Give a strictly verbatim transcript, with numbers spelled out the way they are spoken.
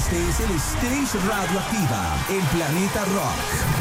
Este es el Stage Radioactiva en Planeta Rock.